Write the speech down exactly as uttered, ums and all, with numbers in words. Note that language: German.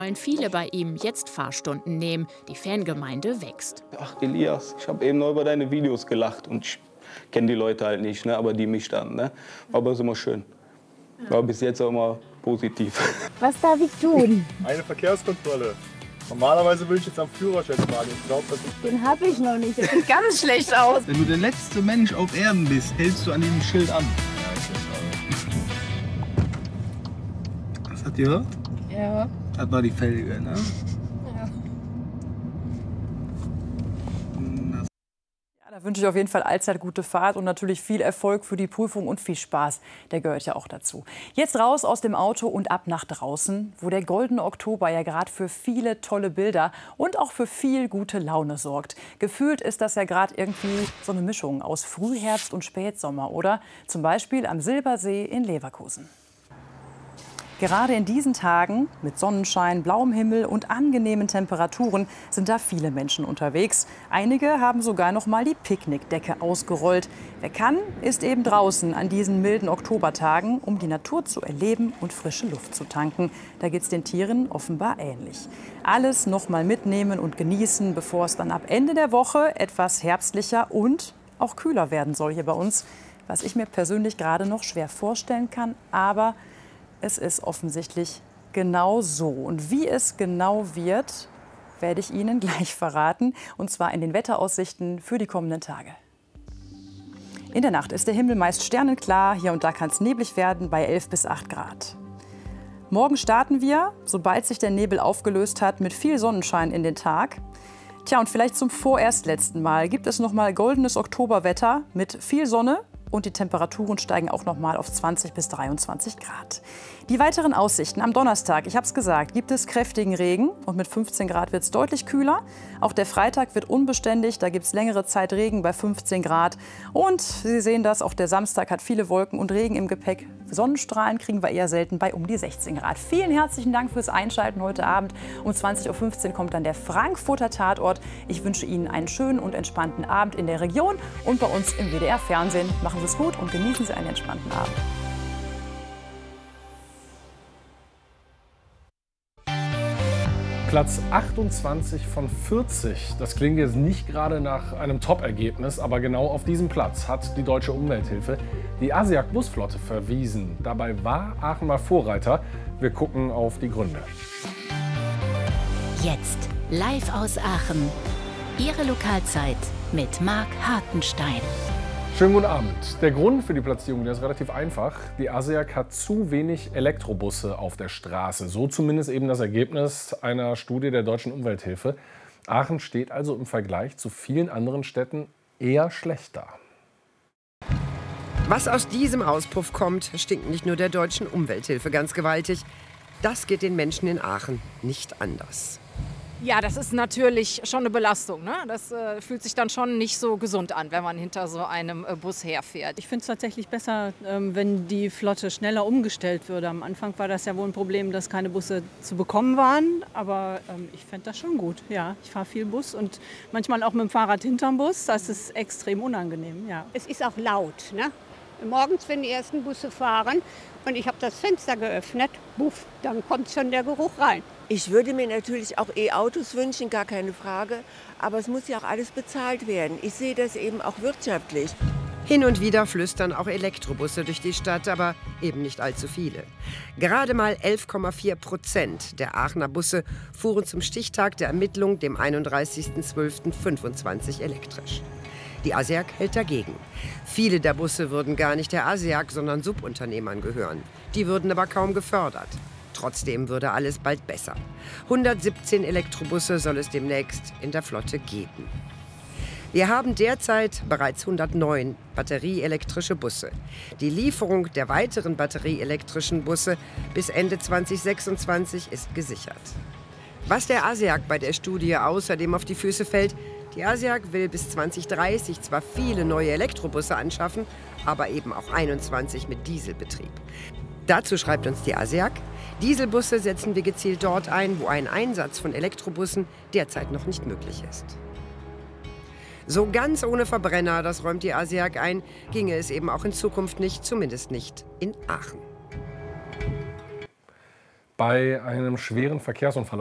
Wollen viele bei ihm jetzt Fahrstunden nehmen. Die Fangemeinde wächst. Ach Elias, ich habe eben noch über deine Videos gelacht und ich kenne die Leute halt nicht, ne? Aber die mich dann. Ne? Aber es ist immer schön. War bis jetzt auch immer positiv. Was darf ich tun? Eine Verkehrskontrolle. Normalerweise würde ich jetzt am Führerschein fahren. Ich glaube, das ist... Den habe ich noch nicht. Das sieht ganz schlecht aus. Wenn du der letzte Mensch auf Erden bist, hältst du an diesem Schild an. Was hat ihr gehört? Ja. Das war die Felge, ne? Ja. Da wünsche ich auf jeden Fall allzeit gute Fahrt und natürlich viel Erfolg für die Prüfung und viel Spaß. Der gehört ja auch dazu. Jetzt raus aus dem Auto und ab nach draußen, wo der goldene Oktober ja gerade für viele tolle Bilder und auch für viel gute Laune sorgt. Gefühlt ist das ja gerade irgendwie so eine Mischung aus Frühherbst und Spätsommer, oder? Zum Beispiel am Silbersee in Leverkusen. Gerade in diesen Tagen mit Sonnenschein, blauem Himmel und angenehmen Temperaturen sind da viele Menschen unterwegs. Einige haben sogar noch mal die Picknickdecke ausgerollt. Wer kann, ist eben draußen an diesen milden Oktobertagen, um die Natur zu erleben und frische Luft zu tanken. Da geht es den Tieren offenbar ähnlich. Alles noch mal mitnehmen und genießen, bevor es dann ab Ende der Woche etwas herbstlicher und auch kühler werden soll hier bei uns. Was ich mir persönlich gerade noch schwer vorstellen kann, aber es ist offensichtlich genau so. Und wie es genau wird, werde ich Ihnen gleich verraten. Und zwar in den Wetteraussichten für die kommenden Tage. In der Nacht ist der Himmel meist sternenklar. Hier und da kann es neblig werden bei elf bis acht Grad. Morgen starten wir, sobald sich der Nebel aufgelöst hat, mit viel Sonnenschein in den Tag. Tja, und vielleicht zum vorerst letzten Mal gibt es noch mal goldenes Oktoberwetter mit viel Sonne. Und die Temperaturen steigen auch noch mal auf zwanzig bis dreiundzwanzig Grad. Die weiteren Aussichten am Donnerstag, ich habe es gesagt, gibt es kräftigen Regen und mit fünfzehn Grad wird es deutlich kühler. Auch der Freitag wird unbeständig, da gibt es längere Zeit Regen bei fünfzehn Grad. Und Sie sehen das, auch der Samstag hat viele Wolken und Regen im Gepäck. Sonnenstrahlen kriegen wir eher selten bei um die sechzehn Grad. Vielen herzlichen Dank fürs Einschalten heute Abend. Um zwanzig Uhr fünfzehn kommt dann der Frankfurter Tatort. Ich wünsche Ihnen einen schönen und entspannten Abend in der Region und bei uns im W D R-Fernsehen. Machen Sie es gut und genießen Sie einen entspannten Abend. Platz achtundzwanzig von vierzig. Das klingt jetzt nicht gerade nach einem Top-Ergebnis, aber genau auf diesem Platz hat die Deutsche Umwelthilfe die ASEAG-Busflotte verwiesen. Dabei war Aachen mal Vorreiter. Wir gucken auf die Gründe. Jetzt live aus Aachen. Ihre Lokalzeit mit Marc Hartenstein. Schönen guten Abend. Der Grund für die Platzierung, der ist relativ einfach. Die ASEAG hat zu wenig Elektrobusse auf der Straße. So zumindest eben das Ergebnis einer Studie der Deutschen Umwelthilfe. Aachen steht also im Vergleich zu vielen anderen Städten eher schlecht da. Was aus diesem Auspuff kommt, stinkt nicht nur der Deutschen Umwelthilfe ganz gewaltig. Das geht den Menschen in Aachen nicht anders. Ja, das ist natürlich schon eine Belastung. Ne? Das äh, fühlt sich dann schon nicht so gesund an, wenn man hinter so einem äh, Bus herfährt. Ich finde es tatsächlich besser, ähm, wenn die Flotte schneller umgestellt würde. Am Anfang war das ja wohl ein Problem, dass keine Busse zu bekommen waren. Aber ähm, ich fände das schon gut. Ja, ich fahre viel Bus und manchmal auch mit dem Fahrrad hinterm Bus. Das ist extrem unangenehm. Ja. Es ist auch laut. Ne? Morgens, wenn die ersten Busse fahren und ich habe das Fenster geöffnet, buff, dann kommt schon der Geruch rein. Ich würde mir natürlich auch E-Autos wünschen, gar keine Frage. Aber es muss ja auch alles bezahlt werden. Ich sehe das eben auch wirtschaftlich. Hin und wieder flüstern auch Elektrobusse durch die Stadt, aber eben nicht allzu viele. Gerade mal elf Komma vier Prozent der Aachener Busse fuhren zum Stichtag der Ermittlung, dem einunddreißigsten zwölften fünfundzwanzig, elektrisch. Die ASEAG hält dagegen. Viele der Busse würden gar nicht der ASEAG, sondern Subunternehmern gehören. Die würden aber kaum gefördert. Trotzdem würde alles bald besser. hundertsiebzehn Elektrobusse soll es demnächst in der Flotte geben. Wir haben derzeit bereits hundertneun batterieelektrische Busse. Die Lieferung der weiteren batterieelektrischen Busse bis Ende zweitausendsechsundzwanzig ist gesichert. Was der ASEAG bei der Studie außerdem auf die Füße fällt: Die ASEAG will bis zweitausenddreißig zwar viele neue Elektrobusse anschaffen, aber eben auch einundzwanzig mit Dieselbetrieb. Dazu schreibt uns die ASEAG: Dieselbusse setzen wir gezielt dort ein, wo ein Einsatz von Elektrobussen derzeit noch nicht möglich ist. So ganz ohne Verbrenner, das räumt die ASEAG ein, ginge es eben auch in Zukunft nicht, zumindest nicht in Aachen. bei einem schweren Verkehrsunfall